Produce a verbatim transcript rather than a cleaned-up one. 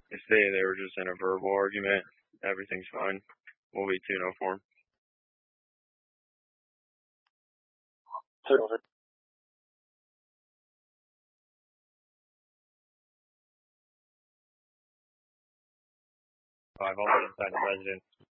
They say they were just in a verbal argument. Everything's fine. We'll be two oh for 'em. Over. Five, I'll be inside the residence.